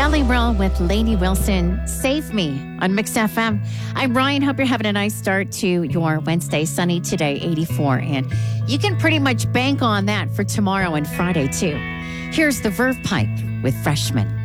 Jelly Roll with Lainey Wilson, Save Me on Mix FM. I'm Ryan. Hope you're having a nice start to your Wednesday. Sunny today, 84. And you can pretty much bank on that for tomorrow and Friday, too. Here's the Verve Pipe with Freshman.